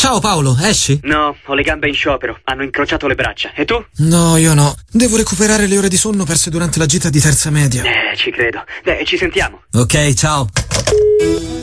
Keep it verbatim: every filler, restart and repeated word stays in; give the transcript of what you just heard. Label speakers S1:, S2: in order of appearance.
S1: Ciao Paolo, esci?
S2: No, ho le gambe in sciopero, hanno incrociato le braccia. E tu?
S1: No, io no. Devo recuperare le ore di sonno perse durante la gita di terza media.
S2: Eh, ci credo. Beh, ci sentiamo.
S1: Ok, ciao.